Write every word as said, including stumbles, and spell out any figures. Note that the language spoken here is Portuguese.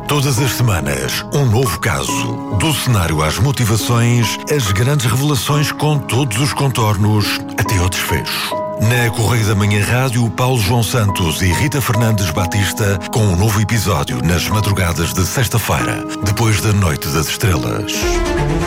Todas as semanas, um novo caso. Do cenário às motivações, as grandes revelações com todos os contornos, até ao desfecho. Na Correio da Manhã Rádio, Paulo João Santos e Rita Fernandes Batista com um novo episódio nas madrugadas de sexta-feira, depois da Noite das Estrelas.